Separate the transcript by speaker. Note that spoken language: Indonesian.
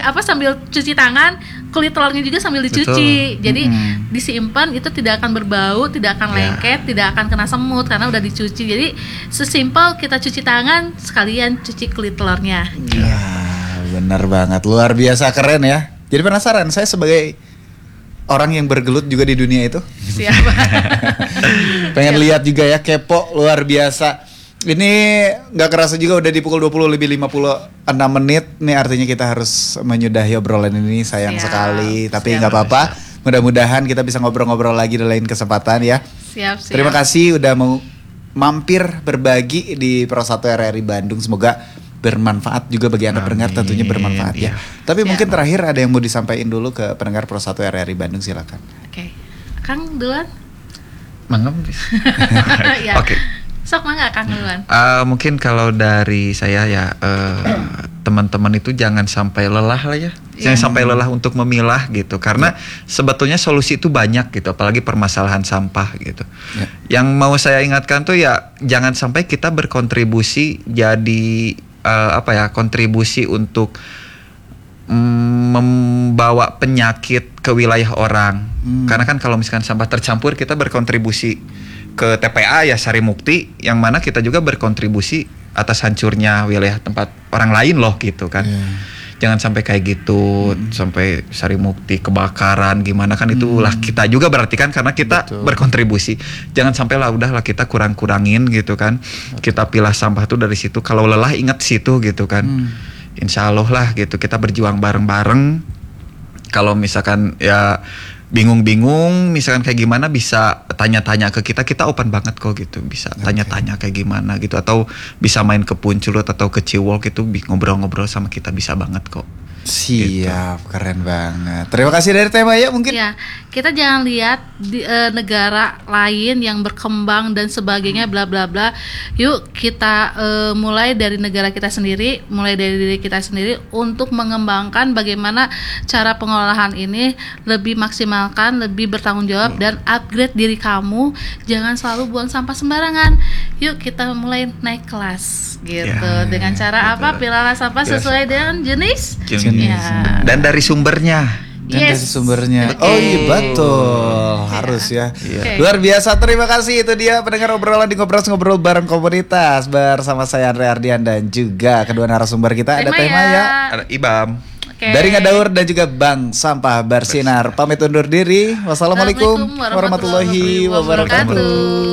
Speaker 1: sambil cuci tangan, kulit telurnya juga sambil dicuci.
Speaker 2: Betul.
Speaker 1: Jadi disimpan itu tidak akan berbau, tidak akan lengket, tidak akan kena semut karena udah dicuci. Jadi sesimpel kita cuci tangan sekalian cuci kulit telurnya.
Speaker 2: Ya, benar banget, luar biasa keren ya. Jadi penasaran saya sebagai orang yang bergelut juga di dunia itu.
Speaker 1: Siapa?
Speaker 2: Pengen lihat juga ya, kepo luar biasa. Ini gak kerasa juga udah di pukul 20 lebih 56 menit. Nih artinya kita harus menyudahi obrolan ini, sayang sekali. Tapi gak apa-apa, mudah-mudahan kita bisa ngobrol-ngobrol lagi di lain kesempatan ya.
Speaker 1: Siap.
Speaker 2: Terima kasih udah mau mampir berbagi di Pro 1 RRI Bandung. Semoga bermanfaat juga bagi Anda pendengar, tentunya bermanfaat ya. Tapi mungkin terakhir ada yang mau disampaikan dulu ke pendengar Pro 1 RRI Bandung, silakan.
Speaker 1: Oke. Kang duluan.
Speaker 3: Mangga.
Speaker 1: Ya.
Speaker 3: Oke.
Speaker 1: Sok mangga Kang duluan.
Speaker 3: Mungkin kalau dari saya ya teman-teman itu jangan sampai lelah lah ya. Jangan sampai lelah untuk memilah gitu. Karena sebetulnya solusi itu banyak gitu, apalagi permasalahan sampah gitu. Yang mau saya ingatkan tuh ya jangan sampai kita berkontribusi jadi kontribusi untuk membawa penyakit ke wilayah orang. Karena kan kalau misalkan sampah tercampur kita berkontribusi ke TPA ya Sari Mukti, yang mana kita juga berkontribusi atas hancurnya wilayah tempat orang lain loh gitu kan. Jangan sampai kayak gitu, sampai Sari Mukti kebakaran gimana kan, itulah kita juga berarti kan karena kita berkontribusi. Jangan sampai lah udahlah kita kurang-kurangin gitu kan. Kita pilah sampah tuh dari situ, kalau lelah ingat situ gitu kan. Insya Allah lah gitu, kita berjuang bareng-bareng. Kalau misalkan ya bingung-bingung misalkan kayak gimana, bisa tanya-tanya ke kita open banget kok gitu, bisa tanya-tanya kayak gimana gitu, atau bisa main ke Punculut atau ke Ciwok gitu, ngobrol-ngobrol sama kita bisa banget kok.
Speaker 2: Siap, gitu. Keren banget. Terima kasih dari tema ya mungkin.
Speaker 1: Ya, kita jangan lihat di negara lain yang berkembang dan sebagainya bla bla bla. Yuk kita mulai dari negara kita sendiri, mulai dari diri kita sendiri untuk mengembangkan bagaimana cara pengolahan ini lebih maksimalkan, lebih bertanggung jawab dan upgrade diri kamu. Jangan selalu buang sampah sembarangan. Yuk kita mulai naik kelas gitu. Dengan cara apa? Pilahlah sampah sesuai dengan jenis. Ya.
Speaker 3: Dan dari sumbernya.
Speaker 2: Dari sumbernya. Oh iya betul, harus ya. Luar biasa, terima kasih. Itu dia pendengar obrolan di ngobrol bareng komunitas bersama saya Andre Ardian dan juga kedua narasumber kita. Ada tema ya.
Speaker 3: Ada Ibam.
Speaker 2: Dari Ngadaur dan juga Bang Sampah Bersinar. Pamit undur diri. Wassalamualaikum warahmatullahi wabarakatuh.